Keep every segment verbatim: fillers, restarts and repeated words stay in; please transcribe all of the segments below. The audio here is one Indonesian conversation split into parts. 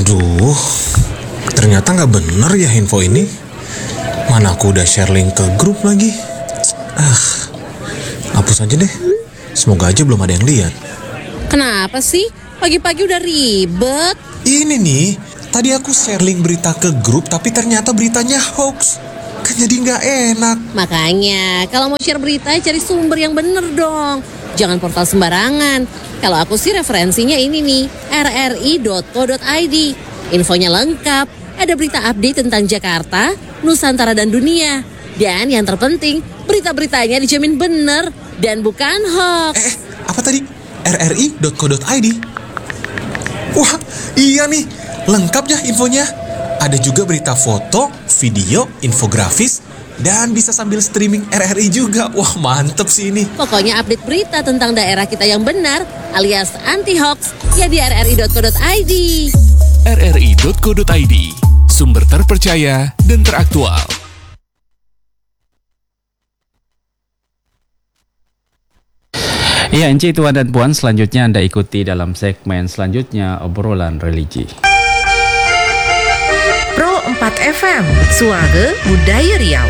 Aduh, ternyata nggak bener ya info ini. Mana aku udah share link ke grup lagi. Ah, hapus aja deh. Semoga aja belum ada yang lihat. Kenapa sih? Pagi-pagi udah ribet. Ini nih, tadi aku share link berita ke grup, tapi ternyata beritanya hoax. Kan jadi nggak enak. Makanya, kalau mau share berita, cari sumber yang bener dong. Jangan portal sembarangan. Kalau aku sih referensinya ini nih, r r i dot co dot i d. Infonya lengkap, ada berita update tentang Jakarta, Nusantara dan dunia. Dan yang terpenting, berita-beritanya dijamin bener dan bukan hoax. Eh, apa tadi? r r i dot co dot i d. Wah, iya nih, lengkap ya infonya. Ada juga berita foto, video, infografis, dan bisa sambil streaming R R I juga. Wah, mantep sih ini. Pokoknya update berita tentang daerah kita yang benar alias anti-hoax ya di r r i dot co dot i d. r r i dot co dot i d, sumber terpercaya dan teraktual. Iya, Enci, Tuan dan Puan, selanjutnya Anda ikuti dalam segmen selanjutnya obrolan religi. Pro empat F M, Suara Budaya Riau.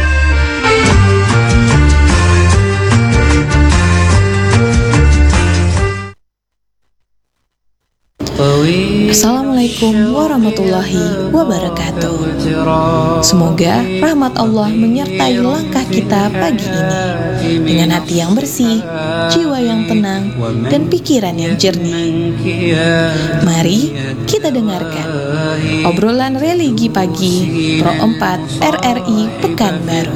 Assalamualaikum warahmatullahi wabarakatuh. Semoga rahmat Allah menyertai langkah kita pagi ini dengan hati yang bersih, jiwa yang tenang, dan pikiran yang jernih. Mari kita dengarkan obrolan religi pagi Pro empat R R I Pekanbaru.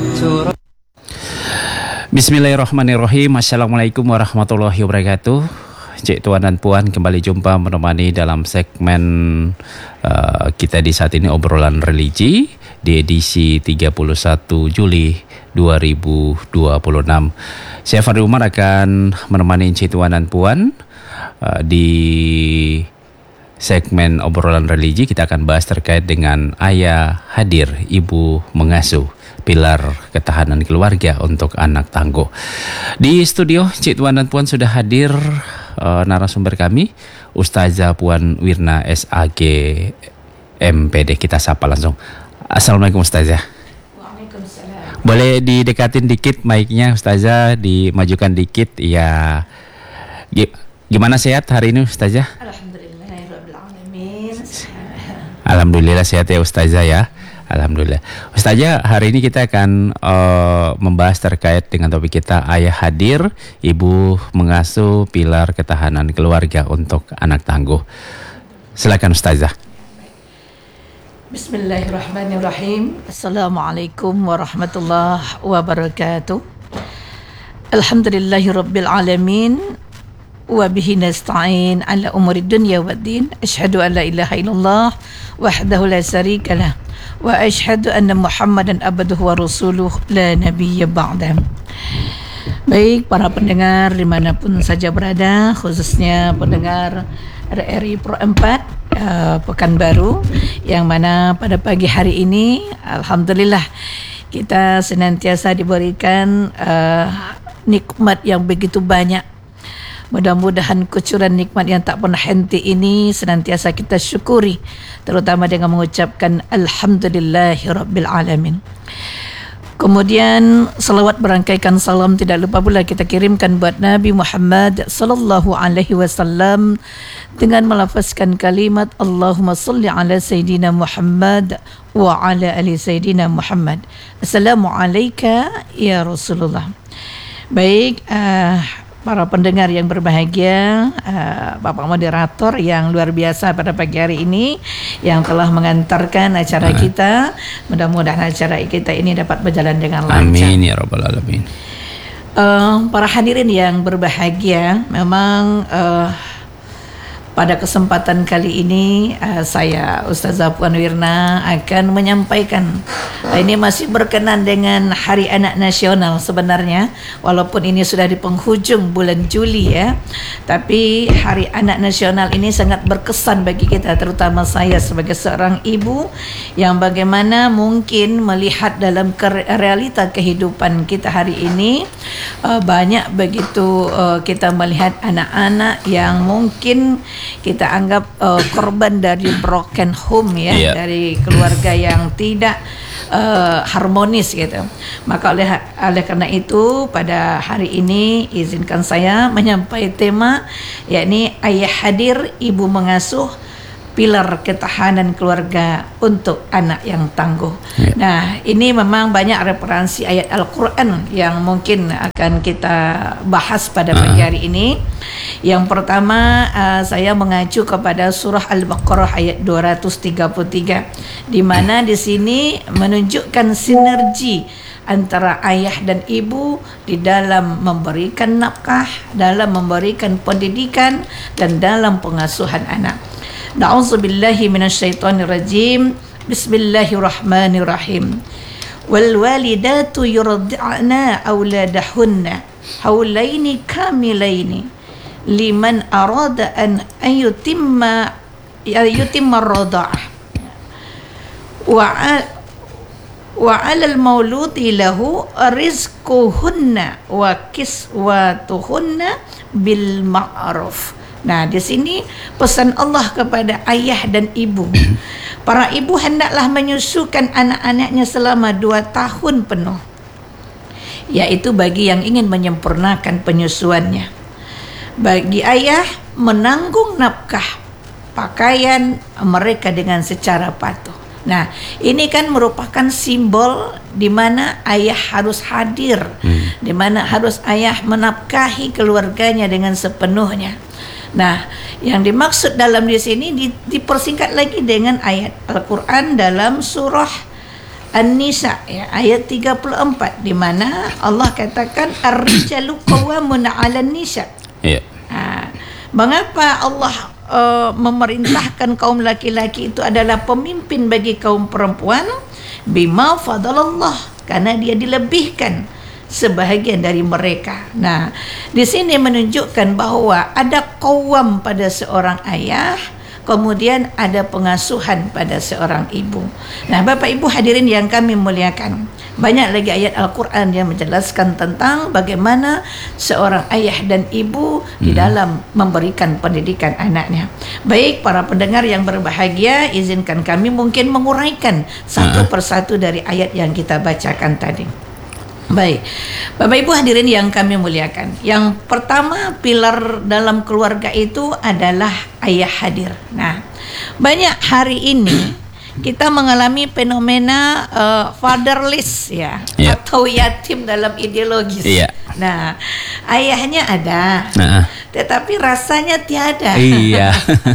Bismillahirrahmanirrahim. Assalamualaikum warahmatullahi wabarakatuh. Cik, Tuan dan Puan, kembali jumpa menemani dalam segmen uh, kita di saat ini obrolan religi di edisi tiga puluh satu Juli dua ribu dua puluh enam. Saya Fadli Umar akan menemani Cik, Tuan dan Puan uh, di segmen obrolan religi. Kita akan bahas terkait dengan ayah hadir, ibu mengasuh, pilar ketahanan keluarga untuk anak tangguh. Di studio Cik, Tuan dan Puan sudah hadir uh, narasumber kami, Ustazah Puan Wirna S A G M P D. Kita sapa langsung. Assalamualaikum Ustazah. Waalaikumsalam. Boleh didekatin dikit mic-nya Ustazah, dimajukan dikit. Ya. Gimana sehat hari ini Ustazah? Alhamdulillah sehat ya Ustazah ya. Alhamdulillah. Ustazah, hari ini kita akan uh, membahas terkait dengan topik kita, ayah hadir, ibu mengasuh, pilar ketahanan keluarga untuk anak tangguh. Silakan Ustazah. Bismillahirrahmanirrahim. Assalamualaikum warahmatullahi wabarakatuh. Alhamdulillahirabbil alamin. Wa bihi nasta'in ala umuri dunya waddin. Asyhadu an la ilaha illallah wahdahu la syarika lah. Wa asyhadu anna Muhammadan abduhu wa rasuluh la nabiyya ba'dah. Baik para pendengar dimanapun saja berada, khususnya pendengar R R I Pro empat uh, Pekanbaru, yang mana pada pagi hari ini alhamdulillah kita senantiasa diberikan uh, nikmat yang begitu banyak. Mudah-mudahan kucuran nikmat yang tak pernah henti ini senantiasa kita syukuri, terutama dengan mengucapkan Alhamdulillahirabbil alamin. Kemudian salawat berangkaikan salam tidak lupa pula kita kirimkan buat Nabi Muhammad sallallahu alaihi wasallam dengan melafazkan kalimat Allahumma salli ala Sayyidina Muhammad wa ala ali Sayyidina Muhammad. Assalamualaikum ya Rasulullah. Baik, uh, para pendengar yang berbahagia, uh, Bapak moderator yang luar biasa pada pagi hari ini yang telah mengantarkan acara kita. Mudah-mudahan acara kita ini dapat berjalan dengan lancar. Amin ya rabbal alamin. Uh, para hadirin yang berbahagia, memang uh, pada kesempatan kali ini uh, saya Ustazah Puan Wirna akan menyampaikan, uh, ini masih berkenan dengan Hari Anak Nasional sebenarnya, walaupun ini sudah di penghujung bulan Juli ya, tapi Hari Anak Nasional ini sangat berkesan bagi kita, terutama saya sebagai seorang ibu yang bagaimana mungkin melihat dalam ke- realita kehidupan kita hari ini, uh, banyak begitu uh, kita melihat anak-anak yang mungkin kita anggap uh, korban dari broken home ya, Iya. dari keluarga yang tidak uh, harmonis gitu. Maka oleh oleh karena itu pada hari ini izinkan saya menyampaikan tema yakni ayah hadir, ibu mengasuh, pilar ketahanan keluarga untuk anak yang tangguh. Ya. Nah, ini memang banyak referensi ayat Al-Quran yang mungkin akan kita bahas pada pagi hari ini. Yang pertama, uh, saya mengacu kepada surah Al-Baqarah ayat dua ratus tiga puluh tiga, di mana di sini menunjukkan sinergi antara ayah dan ibu di dalam memberikan nafkah, dalam memberikan pendidikan, dan dalam pengasuhan anak. Na'udzubillahi minasyaitonirrajim. Bismillahirrahmanirrahim. Wal walidatu yurdi'na auladahunna haulaini kamilaini liman arada an ayutimma ayutimma ar-rada'ah. Wa wa 'alal mauludi lahu rizquhunna wa kiswatuhunna bil ma'ruf. Nah, di sini pesan Allah kepada ayah dan ibu. Para ibu hendaklah menyusukan anak-anaknya selama dua tahun penuh, yaitu bagi yang ingin menyempurnakan penyusuannya. Bagi ayah menanggung nafkah pakaian mereka dengan secara patuh. Nah, ini kan merupakan simbol di mana ayah harus hadir, hmm. di mana harus ayah menafkahi keluarganya dengan sepenuhnya. Nah, yang dimaksud dalam di sini di, dipersingkat lagi dengan ayat Al-Quran dalam surah An-Nisa ya, ayat tiga puluh empat, di mana Allah katakan ar-rijalu qawwamun 'alan nisa. Iya. Ha, mengapa Allah uh, memerintahkan kaum laki-laki itu adalah pemimpin bagi kaum perempuan? Bima fadalallah, karena dia dilebihkan sebahagian dari mereka. Nah, di sini menunjukkan bahwa ada qawwam pada seorang ayah, kemudian ada pengasuhan pada seorang ibu. Nah, Bapak Ibu hadirin yang kami muliakan, banyak lagi ayat Al-Quran yang menjelaskan tentang bagaimana seorang ayah dan ibu di dalam memberikan pendidikan anaknya. Baik para pendengar yang berbahagia, izinkan kami mungkin menguraikan satu persatu dari ayat yang kita bacakan tadi. Baik, Bapak Ibu hadirin yang kami muliakan, yang pertama pilar dalam keluarga itu adalah ayah hadir. Nah, banyak hari ini kita mengalami fenomena uh, fatherless ya, yeah. atau yatim dalam ideologis. Yeah. Nah, ayahnya ada, nah. tetapi rasanya tiada. Iya.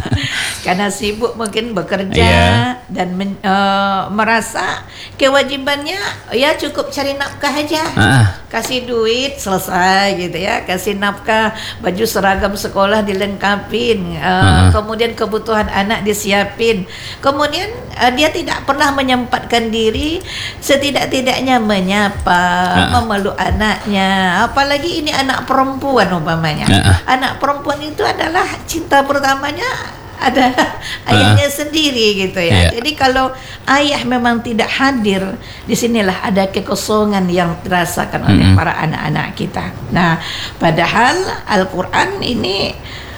Karena sibuk mungkin bekerja yeah. dan men, uh, merasa kewajibannya ya cukup cari nafkah aja, uh. kasih duit selesai gitu ya, kasih nafkah, baju seragam sekolah dilengkapin, uh, uh. kemudian kebutuhan anak disiapin, kemudian uh, dia tidak pernah menyempatkan diri setidak-tidaknya menyapa, uh. memeluk anaknya. Apalagi ini anak perempuan umpamanya. Uh. Anak perempuan itu adalah cinta pertamanya adalah ayahnya uh. sendiri gitu ya. Yeah. Jadi kalau ayah memang tidak hadir, disinilah ada kekosongan yang dirasakan oleh mm-hmm. para anak-anak kita. Nah, padahal Al-Quran ini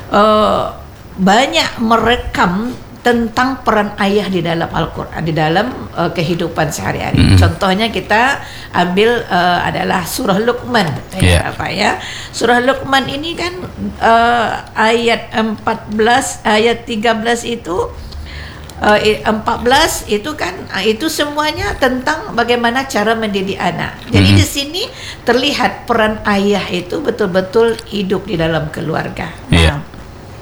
uh, banyak merekam tentang peran ayah di dalam Al-Quran, di dalam uh, kehidupan sehari-hari. Mm-hmm. Contohnya kita ambil uh, adalah surah Luqman, ya, yeah. apa ya? Surah Luqman ini kan uh, ayat empat belas, ayat tiga belas itu uh, empat belas itu kan uh, itu semuanya tentang bagaimana cara mendidik anak. Jadi mm-hmm. di sini terlihat peran ayah itu betul-betul hidup di dalam keluarga. Yeah. Nah,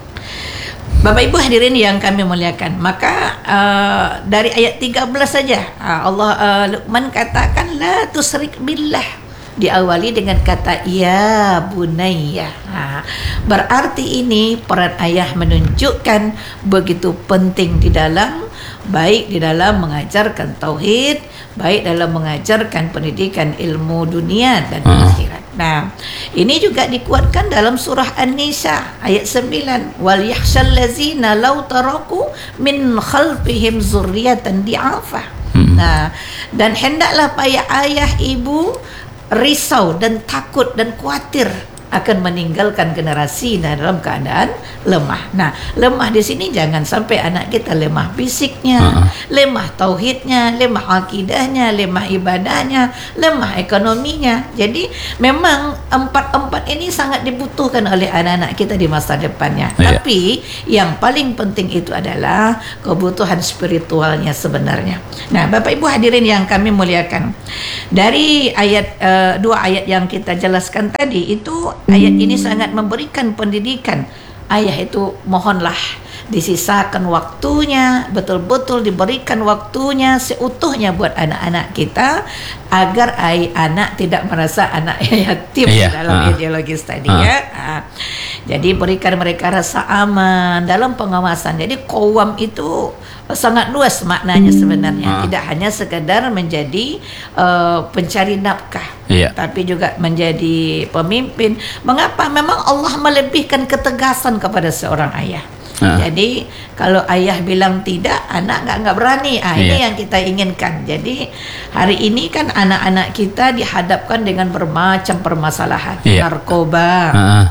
Bapak Ibu hadirin yang kami muliakan, maka uh, dari ayat tiga belas saja uh, Allah uh, Luqman katakan la tusyrik billah, diawali dengan kata ya bunayya. Nah, berarti ini peran ayah menunjukkan begitu penting di dalam baik di dalam mengajarkan tauhid, baik dalam mengajarkan pendidikan ilmu dunia dan akhirat. Nah, ini juga dikuatkan dalam surah An-Nisa ayat sembilan, wal yakhshal ladzina law taraku min khalfihim dzurriyyatan di'afa. Hmm. Nah, dan hendaklah para ayah ibu risau dan takut dan khawatir akan meninggalkan generasi dalam keadaan lemah. Nah, lemah di sini jangan sampai anak kita lemah fisiknya, uh-uh. lemah tauhidnya, lemah akidahnya, lemah ibadahnya, lemah ekonominya. Jadi memang empat-empat ini sangat dibutuhkan oleh anak-anak kita di masa depannya. Yeah. Tapi yang paling penting itu adalah kebutuhan spiritualnya sebenarnya. Nah, Bapak Ibu hadirin yang kami muliakan, dari ayat uh, dua ayat yang kita jelaskan tadi itu, ayat ini sangat memberikan pendidikan. Ayah itu mohonlah disisakan waktunya, betul-betul diberikan waktunya seutuhnya buat anak-anak kita, agar ay, anak tidak merasa anak yatim yeah. dalam uh. ideologis tadi uh. ya. Uh. Jadi berikan mereka rasa aman dalam pengawasan. Jadi qawam itu sangat luas maknanya sebenarnya, uh. tidak hanya sekedar menjadi uh, pencari nafkah, yeah. tapi juga menjadi pemimpin. Mengapa? Memang Allah melebihkan ketegasan kepada seorang ayah. Uh. Jadi kalau ayah bilang tidak, anak nggak nggak berani. Ah, yeah. Ini yang kita inginkan. Jadi hari ini kan anak-anak kita dihadapkan dengan bermacam permasalahan, yeah. narkoba. Uh.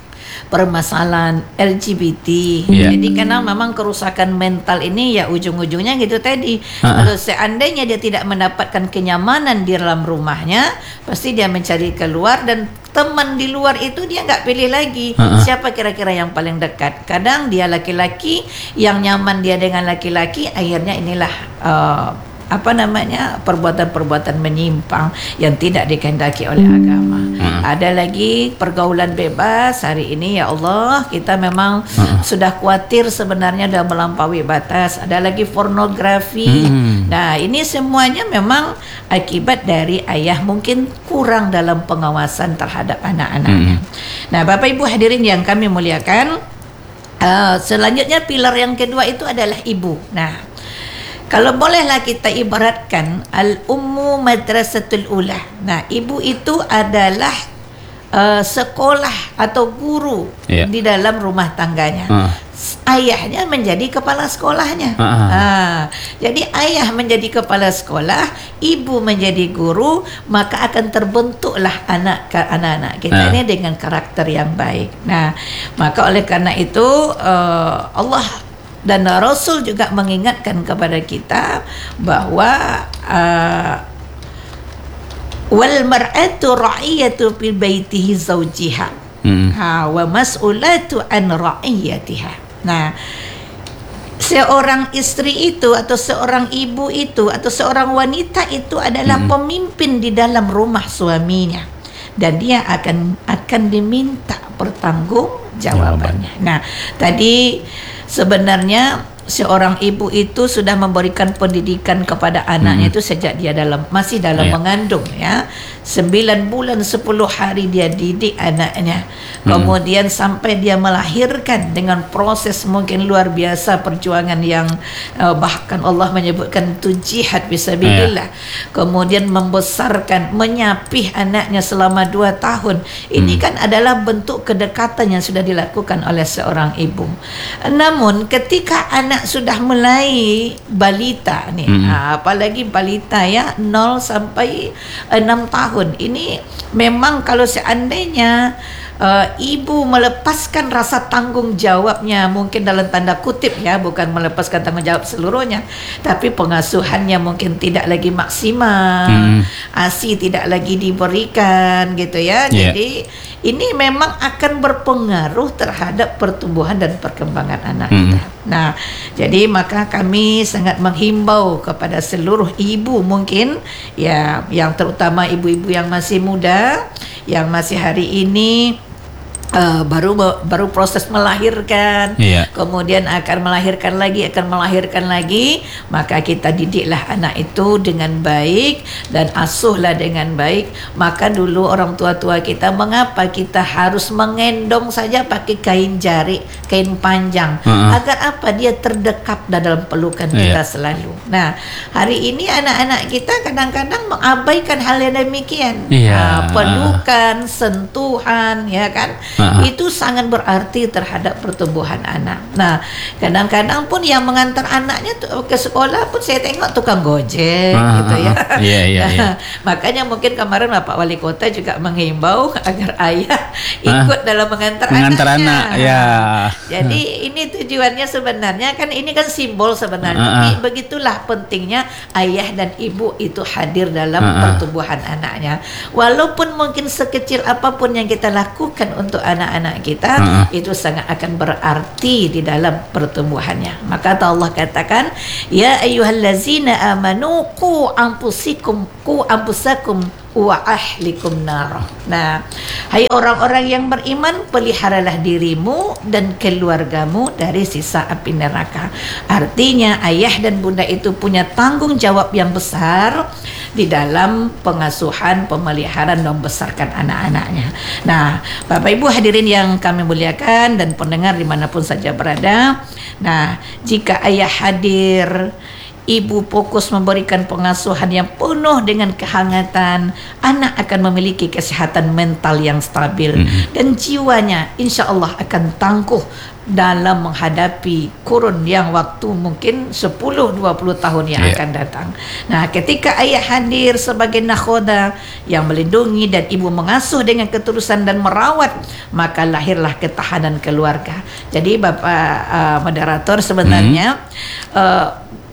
permasalahan L G B T. Yeah. Jadi karena memang kerusakan mental ini ya ujung-ujungnya gitu tadi. Uh-uh. Kalau seandainya dia tidak mendapatkan kenyamanan di dalam rumahnya, pasti dia mencari keluar, dan teman di luar itu dia nggak pilih lagi. Uh-uh. Siapa kira-kira yang paling dekat. Kadang dia laki-laki, yang nyaman dia dengan laki-laki, akhirnya inilah uh, apa namanya perbuatan-perbuatan menyimpang yang tidak dikehendaki oleh agama. Hmm. Ada lagi pergaulan bebas hari ini, ya Allah, kita memang hmm. sudah khawatir sebenarnya sudah melampaui batas. Ada lagi pornografi. Hmm. Nah, ini semuanya memang akibat dari ayah mungkin kurang dalam pengawasan terhadap anak-anaknya. Hmm. Nah, Bapak Ibu hadirin yang kami muliakan, uh, selanjutnya pilar yang kedua itu adalah ibu. Nah, kalau bolehlah kita ibaratkan al-ummu madrasatul ula. Nah, ibu itu adalah uh, sekolah atau guru yeah. di dalam rumah tangganya. Uh. Ayahnya menjadi kepala sekolahnya. Uh-huh. Nah, jadi ayah menjadi kepala sekolah, ibu menjadi guru, maka akan terbentuklah anak anak-anak kita uh. ini dengan karakter yang baik. Nah, maka oleh karena itu uh, Allah dan Rasul juga mengingatkan kepada kita bahwa uh, wal mar'atu ra'iyatu fi baitihi zawjiha hmm. ha, wa mas'ulatu an ra'iyatiha. Nah, seorang istri itu atau seorang ibu itu atau seorang wanita itu adalah hmm. pemimpin di dalam rumah suaminya, dan dia akan akan diminta pertanggungjawabannya. Nah, tadi sebenarnya seorang ibu itu sudah memberikan pendidikan kepada anaknya hmm. itu sejak dia dalam masih dalam yeah. mengandung ya. sembilan bulan sepuluh hari dia didik anaknya. Kemudian hmm. sampai dia melahirkan dengan proses mungkin luar biasa, perjuangan yang uh, bahkan Allah menyebutkan itu jihad fisabilillah. Yeah. Kemudian membesarkan, menyapih anaknya selama dua tahun. Ini hmm. kan adalah bentuk kedekatan yang sudah dilakukan oleh seorang ibu. Namun ketika anak sudah mulai balita nih, hmm. nah, apalagi balita ya nol sampai enam tahun, ini memang kalau seandainya Uh, ibu melepaskan rasa tanggung jawabnya, mungkin dalam tanda kutip ya, bukan melepaskan tanggung jawab seluruhnya, tapi pengasuhannya mungkin tidak lagi maksimal, hmm. ASI tidak lagi diberikan gitu ya. Yeah. Jadi ini memang akan berpengaruh terhadap pertumbuhan dan perkembangan anak hmm. kita. Nah, jadi maka kami sangat menghimbau kepada seluruh ibu mungkin ya, yang terutama ibu-ibu yang masih muda, yang masih hari ini Uh, baru baru proses melahirkan, yeah. kemudian akan melahirkan lagi, akan melahirkan lagi, maka kita didiklah anak itu dengan baik dan asuhlah dengan baik. Maka dulu orang tua-tua kita, mengapa kita harus mengendong saja pakai kain jari, kain panjang, uh-uh. agar apa? Dia terdekap dalam pelukan yeah. kita selalu. Nah, hari ini anak-anak kita kadang-kadang mengabaikan hal yang demikian, yeah. uh, pelukan, sentuhan, ya kan? uh-uh. itu sangat berarti terhadap pertumbuhan anak. Nah, kadang-kadang pun yang mengantar anaknya tuh ke sekolah pun saya tengok tukang gojek uh-huh. gitu ya. Yeah, yeah, yeah. Makanya mungkin kemarin Bapak Wali Kota juga menghimbau agar ayah ikut uh, dalam mengantar, mengantar anaknya. anak. Ya. Jadi uh. ini tujuannya sebenarnya kan ini kan simbol sebenarnya. Uh-uh. Tapi begitulah pentingnya ayah dan ibu itu hadir dalam uh-uh. pertumbuhan anaknya. Walaupun mungkin sekecil apapun yang kita lakukan untuk anak-anak kita, uh-uh. itu sangat akan berarti di dalam pertumbuhannya. Maka Allah katakan, ya ayyuhallazina amanu qu anfusikum qu anfusakum wa ahlikum nar. Nah, hai orang-orang yang beriman, peliharalah dirimu dan keluargamu dari siksa api neraka. Artinya ayah dan bunda itu punya tanggung jawab yang besar di dalam pengasuhan, pemeliharaan dan membesarkan anak-anaknya. Nah, Bapak Ibu hadirin yang kami muliakan dan pendengar dimanapun saja berada. Nah, jika ayah hadir, ibu fokus memberikan pengasuhan yang penuh dengan kehangatan, anak akan memiliki kesehatan mental yang stabil mm-hmm. dan jiwanya insya Allah akan tangguh dalam menghadapi kurun yang waktu mungkin sepuluh dua puluh tahun yang yeah. akan datang. Nah, ketika ayah hadir sebagai nakhoda yang melindungi dan ibu mengasuh dengan ketulusan dan merawat, maka lahirlah ketahanan keluarga. Jadi Bapak uh, moderator sebenarnya mm-hmm. uh,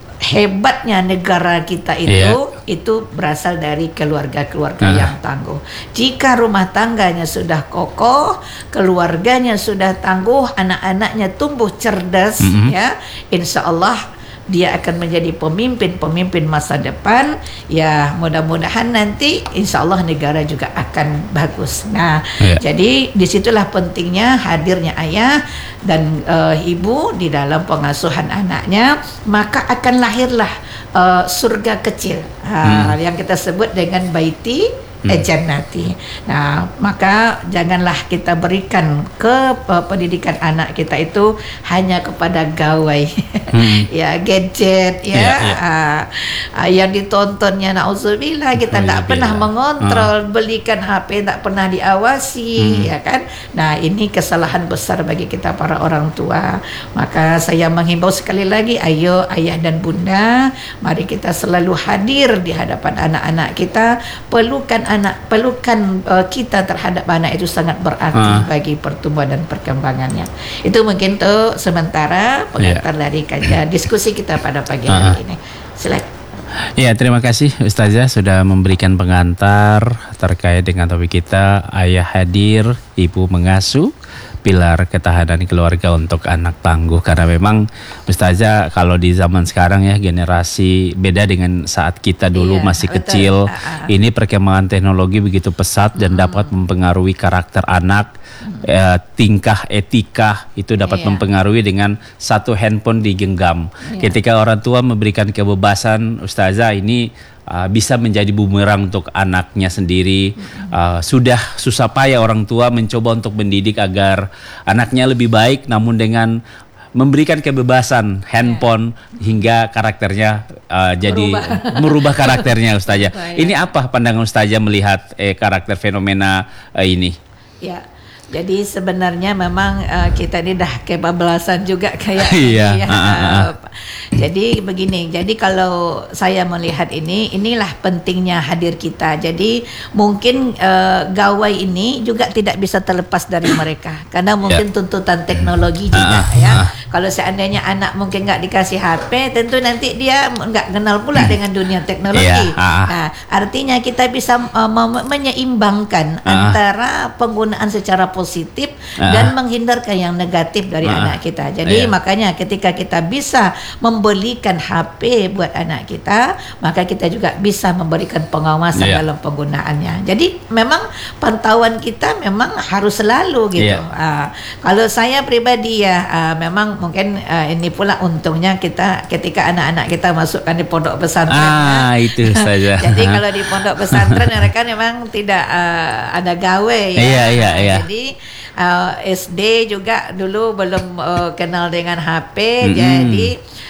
hebatnya negara kita itu yeah. itu berasal dari keluarga-keluarga uh. yang tangguh. Jika rumah tangganya sudah kokoh, keluarganya sudah tangguh, anak-anaknya tumbuh cerdas, mm-hmm. ya, insya Allah dia akan menjadi pemimpin-pemimpin masa depan. Ya, mudah-mudahan nanti insya Allah negara juga akan bagus. Nah, yeah. jadi disitulah pentingnya hadirnya ayah dan uh, ibu di dalam pengasuhan anaknya, maka akan lahirlah uh, surga kecil uh, hmm. yang kita sebut dengan baiti Hmm. Jannati. Nah, maka janganlah kita berikan ke uh, pendidikan anak kita itu hanya kepada gawai, hmm. ya gadget, ya, ya, ya. Uh, uh, yang ditontonnya. Nauzubillah, kita tidak pernah mengontrol, uh. belikan H P tidak pernah diawasi, hmm. ya kan? Nah, ini kesalahan besar bagi kita para orang tua. Maka saya menghimbau sekali lagi, ayo ayah dan bunda, mari kita selalu hadir di hadapan anak-anak kita, pelukan anak, pelukan uh, kita terhadap anak itu sangat berarti uh. bagi pertumbuhan dan perkembangannya. Itu mungkin tuh sementara pengantar yeah. dari kajian diskusi kita pada pagi hari uh. ini. Silakan. Ya, terima kasih Ustazah sudah memberikan pengantar terkait dengan topik kita, ayah hadir, ibu mengasuh, pilar ketahanan keluarga untuk anak tangguh. Karena memang Ustazah kalau di zaman sekarang ya, generasi beda dengan saat kita dulu iya, masih betul. kecil. Uh-uh. Ini perkembangan teknologi begitu pesat dan hmm. dapat mempengaruhi karakter anak, hmm. eh, tingkah etika itu dapat iya. mempengaruhi dengan satu handphone digenggam. Iya. Ketika orang tua memberikan kebebasan, Ustazah, ini Uh, bisa menjadi bumerang untuk anaknya sendiri. Uh, sudah susah payah orang tua mencoba untuk mendidik agar anaknya lebih baik, namun dengan memberikan kebebasan handphone yeah. hingga karakternya uh, jadi merubah, merubah karakternya, Ustazah. Ini apa pandangan Ustazah melihat eh, karakter fenomena uh, ini? Ya. Jadi sebenarnya memang uh, kita ini dah kebablasan juga kayak iya. ya. uh, uh, uh. Jadi begini, jadi kalau saya melihat ini, inilah pentingnya hadir kita. Jadi mungkin uh, gawai ini juga tidak bisa terlepas dari mereka, karena mungkin yeah. tuntutan teknologi juga uh, uh, ya. Uh. Kalau seandainya anak mungkin nggak dikasih H P, tentu nanti dia nggak kenal pula hmm. dengan dunia teknologi. Yeah. Uh. Nah, artinya kita bisa uh, menyeimbangkan uh. antara penggunaan secara positif uh. dan menghindarkan yang negatif dari uh. anak kita. Jadi yeah. makanya ketika kita bisa membelikan H P buat anak kita, maka kita juga bisa memberikan pengawasan yeah. dalam penggunaannya. Jadi memang pantauan kita memang harus selalu gitu. Yeah. Uh, kalau saya pribadi ya uh, memang mungkin uh, ini pula untungnya kita ketika anak-anak kita masukkan di pondok pesantren. Ah, ya. Itu saja. Jadi kalau di pondok pesantren mereka memang tidak uh, ada gawe ya. Iya, iya, iya. Jadi uh, S D juga dulu belum uh, kenal dengan H P, mm-hmm. jadi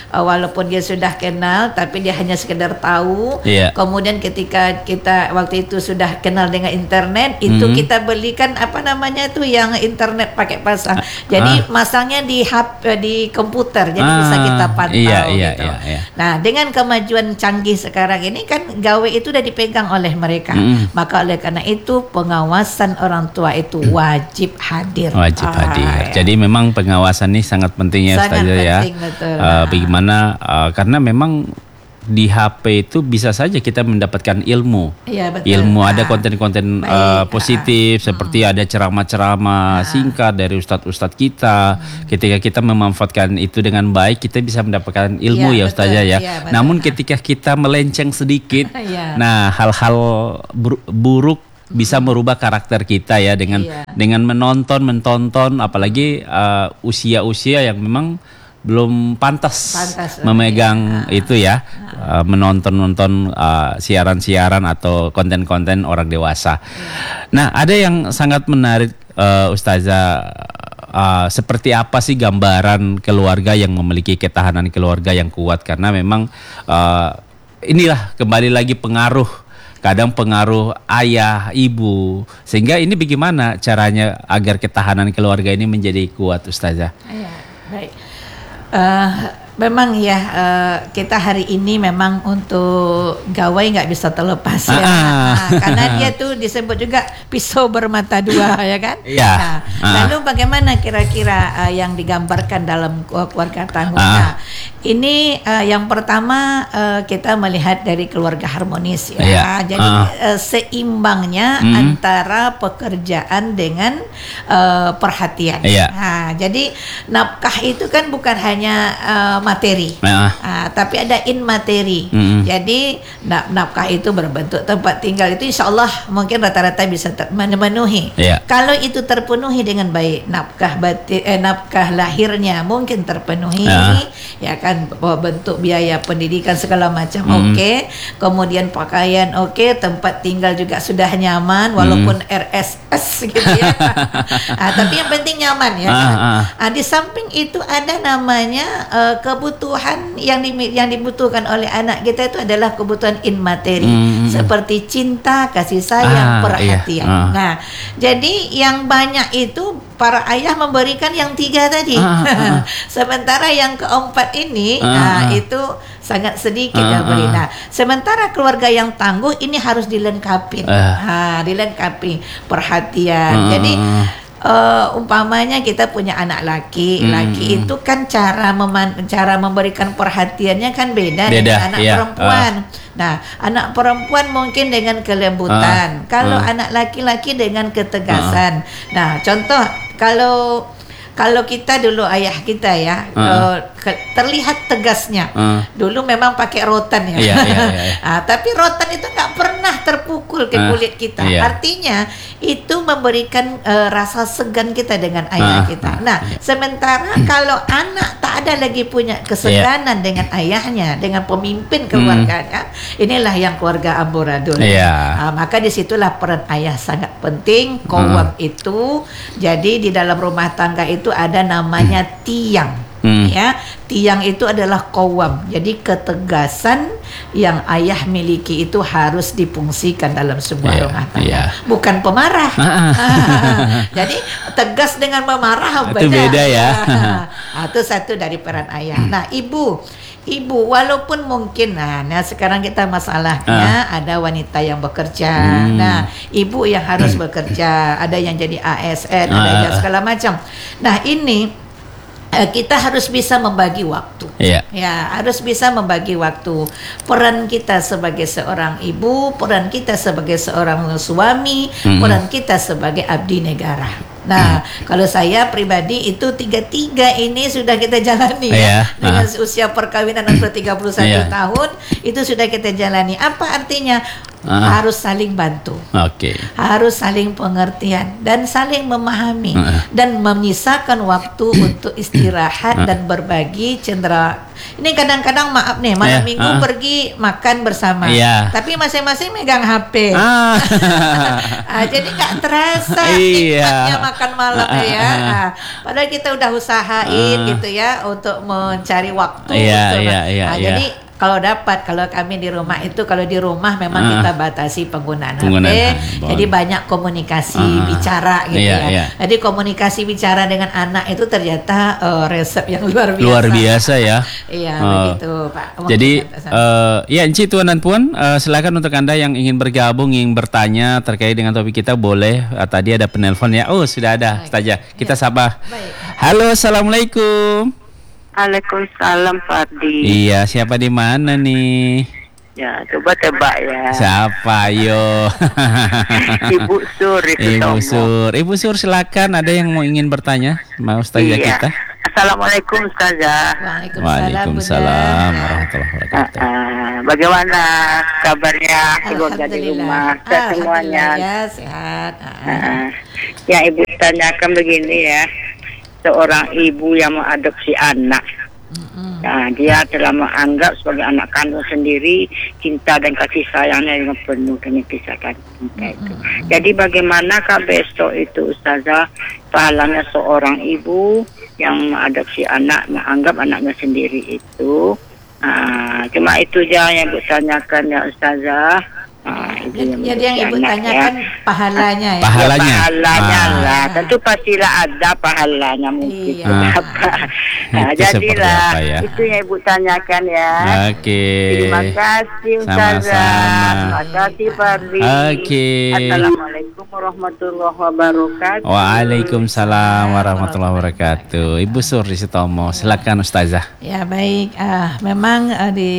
uh, walaupun dia sudah kenal tapi dia hanya sekedar tahu. Yeah. Kemudian ketika kita waktu itu sudah kenal dengan internet, itu Hmm. kita belikan apa namanya itu yang internet pakai pasang. Jadi Ah. masangnya di H P, di komputer, jadi Ah, bisa kita pantau iya, iya, gitu. iya, iya. Nah, dengan kemajuan canggih sekarang ini kan gawe itu sudah dipegang oleh mereka. Mm. Maka oleh karena itu pengawasan orang tua itu wajib hadir. Wajib Ah, hadir. ya. Jadi memang pengawasan ini sangat penting ya Sangat Ustazah ya. penting, betul. Uh, Ah. bagaimana uh, karena memang di H P itu bisa saja kita mendapatkan ilmu. Iya, betul. Ilmu ada Ah. konten-konten Baik. uh, positif seperti ada ceramah-ceramah singkat dari ustadz-ustadz kita. Ketika kita memanfaatkan itu dengan baik, kita bisa mendapatkan ilmu Iya, ya Ustazah betul. ya. Iya, betul. Namun ketika kita melenceng sedikit, Iya. nah hal-hal bur- buruk bisa merubah karakter kita ya dengan Iya. dengan menonton menonton apalagi uh, usia-usia yang memang belum pantas, Pantas, memegang itu ya, uh, menonton-nonton uh, siaran-siaran atau konten-konten orang dewasa. Nah, ada yang sangat menarik uh, Ustazah, uh, seperti apa sih gambaran keluarga yang memiliki ketahanan keluarga yang kuat, karena memang uh, inilah kembali lagi pengaruh, kadang pengaruh ayah, ibu, sehingga ini bagaimana caranya agar ketahanan keluarga ini menjadi kuat Ustazah? Iya, baik. Eh, memang ya eh, kita hari ini memang untuk gawai nggak bisa terlepas ya. Ah. Nah, karena dia tuh disebut juga pisau bermata dua ya kan. Iya. Nah, Ah. lalu bagaimana kira-kira eh, yang digambarkan dalam uh, keluarga tangguh? Ah. Nah, ini eh, yang pertama eh, kita melihat dari keluarga harmonis ya. Iya. Jadi Ah. eh, seimbangnya Hmm. antara pekerjaan dengan eh, perhatian. Iya. Nah, jadi nafkah itu kan bukan hanya uh, materi, Ah. Ah, tapi ada in materi. Mm-mm. Jadi na- nafkah itu berbentuk tempat tinggal itu insya Allah mungkin rata-rata bisa ter- memenuhi. Iya. Kalau itu terpenuhi dengan baik, nafkah bati, eh, nafkah lahirnya mungkin terpenuhi, Ah. ya kan, bentuk biaya pendidikan segala macam Mm. oke, kemudian pakaian oke, tempat tinggal juga sudah nyaman walaupun R S S gitu ya. Ah, tapi yang penting nyaman ya. Ah, kan? ah. Ah, di samping itu ada namanya eh, kebutuhan yang di, yang dibutuhkan oleh anak kita itu adalah kebutuhan in materi, Hmm. seperti cinta, kasih sayang, Ah, perhatian. iya. Ah. Nah, jadi yang banyak itu para ayah memberikan yang tiga tadi. Ah, ah, ah. Sementara yang keempat ini Ah, nah, ah. itu sangat sedikit Ah, yang beri. ah. Nah, sementara keluarga yang tangguh ini harus dilengkapi. Ah. Ha, dilengkapi perhatian. Ah, Jadi ah, Uh, umpamanya kita punya anak laki, Hmm. laki itu kan cara meman cara memberikan perhatiannya kan beda, Beda, dengan anak iya. perempuan. Nah, anak perempuan mungkin dengan kelembutan, Ah, kalau ah. anak laki-laki dengan ketegasan. Nah, contoh kalau kalau kita dulu ayah kita ya Ah. uh, ke- terlihat tegasnya. Ah. Dulu memang pakai rotan ya. Iya, iya, iya, iya. Ah, tapi rotan itu nggak pernah terpukul ke Ah, kulit kita. iya. Artinya itu memberikan eh, rasa segan kita dengan ayah Ah, kita. ah, Nah, iya. sementara kalau anak tak ada lagi punya keseganan dengan ayahnya, dengan pemimpin keluarganya, inilah yang keluarga amburadul. Hmm. Iya. Ah, maka disitulah peran ayah sangat penting. Qawwam itu, jadi di dalam rumah tangga itu ada namanya tiang. Hmm. Ya, tiang itu adalah qawwam. Jadi ketegasan yang ayah miliki itu harus difungsikan dalam sebuah Iya, rumah tangga. iya. Bukan pemarah. Ah, Jadi tegas dengan memarah Itu beda ya. Nah, itu satu dari peran ayah. Nah, ibu Ibu, walaupun mungkin, nah, nah sekarang kita masalahnya ada wanita yang bekerja, Hmm. nah ibu yang harus bekerja, ada yang jadi A S N, ada Ah. yang segala macam. Nah ini eh, kita harus bisa membagi waktu. Iya. Ya, harus bisa membagi waktu. Peran kita sebagai seorang ibu, peran kita sebagai seorang suami, Mm-mm. peran kita sebagai abdi negara. Nah, kalau saya pribadi itu tiga-tiga ini sudah kita jalani ya. Iya, Dengan ah. usia perkawinan umur tiga puluh satu Iya. tahun itu sudah kita jalani. Apa artinya? Ah. harus saling bantu. Oke. Harus saling pengertian dan saling memahami Uh. dan menyisakan waktu untuk istirahat dan berbagi cendera. Ini kadang-kadang maaf nih malam Ya, minggu uh. pergi makan bersama, Iya. tapi masing-masing megang H P. Ah. Ah, jadi nggak terasa Iya. nikmatnya makan malam Ah, ya. ah, ah. Ah, padahal kita udah usahain Ah. gitu ya untuk mencari waktu. Iya, gitu. iya, iya, Ah, iya. Jadi kalau dapat, kalau kami di rumah itu kalau di rumah memang Ah. kita batasi penggunaan, Penggunaan H P. handphone. Jadi banyak komunikasi Ah. bicara gitu Iya, ya. iya. Jadi komunikasi bicara dengan anak itu ternyata eh, resep yang luar biasa. Luar biasa ya. Iya, Oh. begitu Pak. Jadi Mungkin eh, ya Encik, Tuan dan Puan, eh, silakan untuk Anda yang ingin bergabung, ingin bertanya terkait dengan topik kita boleh. Eh, tadi ada penelpon ya. Oh, sudah ada. Saja. Kita sapa. Baik. Halo, Assalamualaikum. Waalaikumsalam Fardi. Iya, siapa di mana nih? Ya, coba tebak ya. Siapa yo? Ibu Sur itu Ibu Tomo. Sur. Ibu Sur, silakan, ada yang mau ingin bertanya sama Ustazah Iya. kita? Assalamualaikum Ustazah. Waalaikumsalam. Waalaikumsalam Bunda. warahmatullahi Ah, wabarakatuh. ah, bagaimana kabarnya keluarga di rumah? Sehat semuanya. Alhamdulillah ya, sehat. Ah. Ah, yang Ibu tanyakan begini ya. Seorang ibu yang mengadopsi anak. Nah, dia telah menganggap sebagai anak kandung sendiri, cinta dan kasih sayangnya dengan penuh dengan kisahkan cinta itu. Jadi bagaimanakah besok itu Ustazah pahalanya seorang ibu yang mengadopsi anak, menganggap anaknya sendiri itu? Ah, cuma itu aja yang Ibu tanyakan ya Ustazah. Ah, ibu yang Jadi yang Ibu mengadopsi anak, tanyakan ya. pahalanya ya. Pahalanya. Ya, pahalanya Ah. lah. Tentu pastilah ada pahalanya mungkin. Iya. Berapa. Nah, Itu seperti jadilah apa ya? itu yang Ibu tanyakan ya. Oke. Terima kasih Ustazah. Sama-sama. Terima kasih Fardi. Oke. Assalamualaikum warahmatullahi wabarakatuh. Waalaikumsalam warahmatullahi wabarakatuh. Ibu Sur di Sutomo, silakan Ustazah. Ya baik, ah, memang ah, di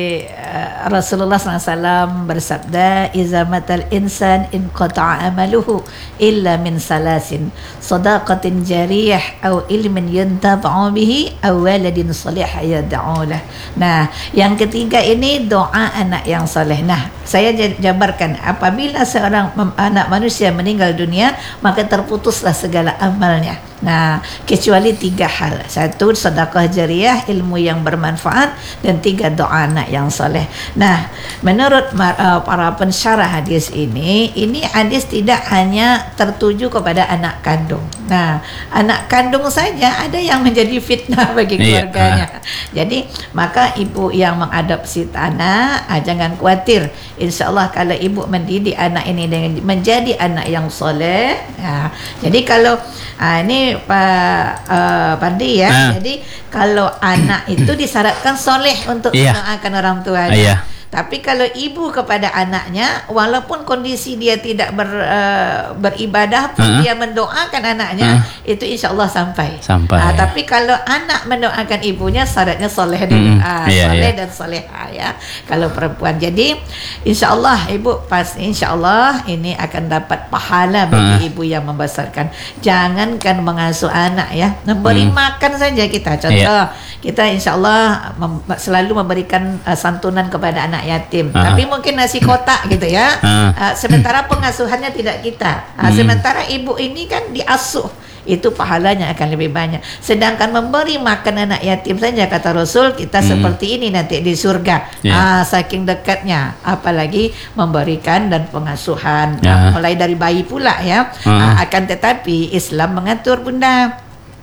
ah, Rasulullah shallallahu alaihi wasallam bersabda, "Iza matal insan in qata'a amaluhu illa min salasin, sadaqatin jariyah, au ilmin yuntafa'u bihi, au waladin salih yad'u lah." Nah, yang ketiga ini doa anak yang soleh. Nah, saya jabarkan, apabila seorang anak manusia meninggal dunia, maka terputuslah segala amalnya. Nah, kecuali tiga hal. Satu, sedekah jariyah, ilmu yang bermanfaat, dan tiga, doa anak yang soleh. Nah, menurut uh, para pensyarah hadis ini, ini hadis tidak hanya tertuju kepada anak kandung. Nah, anak kandung saja ada yang menjadi fitnah bagi Iya. keluarganya. Jadi, maka ibu yang mengadopsi anak, ah, jangan khawatir. Insya Allah kalau ibu mendidik anak ini dengan menjadi anak yang soleh. Ya. Jadi kalau ah, ini Pak uh, Pandi ya. Ah. Jadi kalau anak itu disyaratkan soleh untuk Iya. mendoakan orang tuanya. Ah, iya. Tapi kalau ibu kepada anaknya, walaupun kondisi dia tidak ber, uh, beribadah pun, Uh-huh. dia mendoakan anaknya, itu insya Allah sampai. Sampai. Ah, tapi kalau anak mendoakan ibunya, syaratnya soleh dulu. Mm-mm. Ah, Iya, soleh iya. dan soleha ya. Kalau perempuan, jadi insya Allah ibu pasti insya Allah ini akan dapat pahala bagi Uh-huh. ibu yang membesarkan. Jangankan mengasuh anak ya, memberi Hmm. makan saja kita. Contoh, kita insya Allah mem- selalu memberikan uh, santunan kepada anak yatim. Ah. Tapi mungkin nasi kotak gitu ya. Ah. Uh, sementara pengasuhannya tidak kita. Uh, Hmm. Sementara ibu ini kan diasuh. Itu pahalanya akan lebih banyak. Sedangkan memberi makan anak yatim saja kata Rasul, kita Hmm. seperti ini nanti di surga. Ya. Ah, saking dekatnya. Apalagi memberikan dan pengasuhan. Ya. Ah, mulai dari bayi pula ya. Ah. Ah, akan tetapi Islam mengatur Bunda.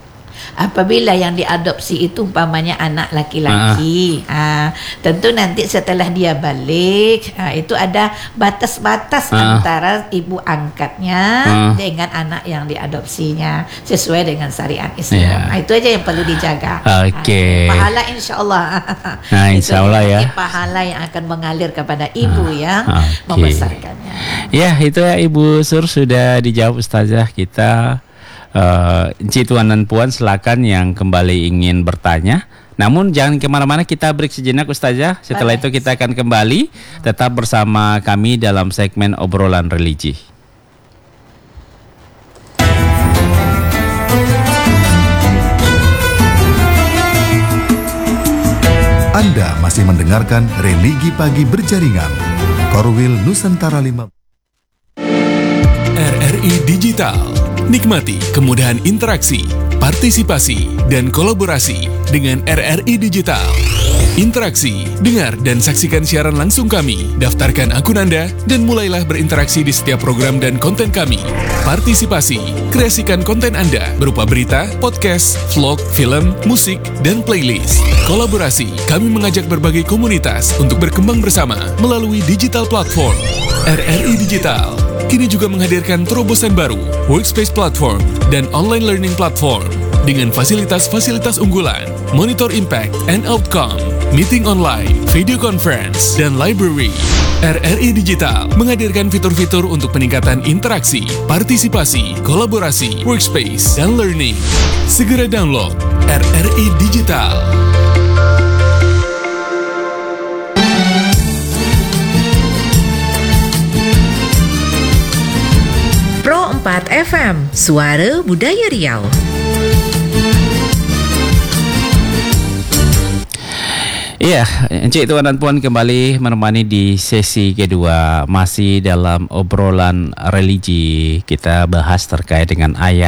Apabila yang diadopsi itu umpamanya anak laki-laki, ah. tentu nanti setelah dia balik, ah, itu ada batas-batas Ah. antara ibu angkatnya Ah. dengan anak yang diadopsinya sesuai dengan syariat Islam. Ya. Nah, itu aja yang perlu dijaga. Oke. Ah, pahala insya Allah. Nah, insya Allah ya. Pahala yang akan mengalir kepada ibu yang oke. membesarkannya. Ya, itu ya Ibu Sur, sudah dijawab Ustazah kita. Uh, Encik, Tuan dan Puan, silakan yang kembali ingin bertanya. Namun jangan kemana-mana, kita break sejenak Ustazah. Setelah Baik. itu kita akan kembali. Tetap bersama kami dalam segmen obrolan religi. Anda masih mendengarkan Religi Pagi Berjaringan. Korwil Nusantara lima. R R I Digital. Nikmati kemudahan interaksi, partisipasi, dan kolaborasi dengan R R I Digital. Interaksi, dengar dan saksikan siaran langsung kami, daftarkan akun Anda, dan mulailah berinteraksi di setiap program dan konten kami. Partisipasi, kreasikan konten Anda berupa berita, podcast, vlog, film, musik, dan playlist. Kolaborasi, kami mengajak berbagai komunitas untuk berkembang bersama melalui digital platform. R R I Digital kini juga menghadirkan terobosan baru, workspace platform, dan online learning platform dengan fasilitas-fasilitas unggulan, monitor impact and outcome, meeting online, video conference, dan library. R R I Digital menghadirkan fitur-fitur untuk peningkatan interaksi, partisipasi, kolaborasi, workspace, dan learning. Segera download R R I Digital. Pro empat F M, Suara Budaya Riau. Iya, Encik Tuan dan Puan kembali menemani di sesi kedua. Masih dalam obrolan religi, kita bahas terkait dengan ayah